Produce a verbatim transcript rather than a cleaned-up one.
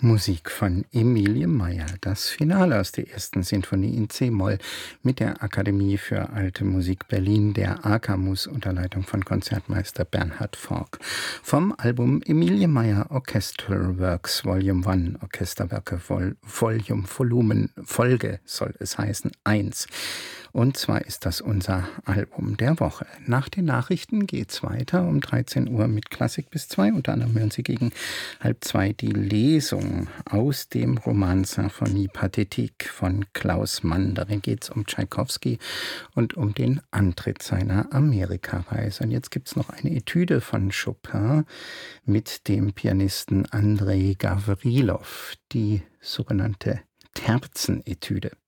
Musik von Emilie Meier, das Finale aus der ersten Sinfonie in C-Moll mit der Akademie für Alte Musik Berlin, der AKAMUS, unter Leitung von Konzertmeister Bernhard Forck. Vom Album Emilie Meier Orchestral Works Volume eins, Orchesterwerke Vol Volume, Volumen, Folge soll es heißen, eins. Und zwar ist das unser Album der Woche. Nach den Nachrichten geht's weiter um dreizehn Uhr mit Klassik bis zwei. Unter anderem hören Sie gegen halb zwei die Lesung aus dem Roman Symphonie Pathétique von Klaus Mann. Darin geht's um Tschaikowski und um den Antritt seiner Amerikareise. Und jetzt gibt's noch eine Etüde von Chopin mit dem Pianisten Andrei Gavrilov, die sogenannte Terzen-Etüde.